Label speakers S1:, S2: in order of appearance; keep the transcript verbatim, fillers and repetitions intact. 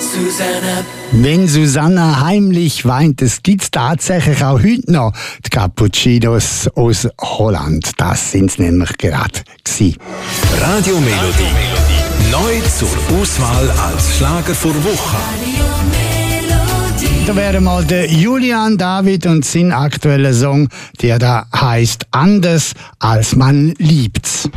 S1: Susanna.
S2: Wenn Susanna heimlich weint, es gibt tatsächlich auch heute noch die Cappuccinos aus Holland. Das sind es nämlich gerade gewesen.
S3: Radiomelodie. Neu zur Auswahl als Schlager vor Woche.
S2: Da wäre mal der Julian David und sein aktueller Song, der da heißt Anders als man liebt's.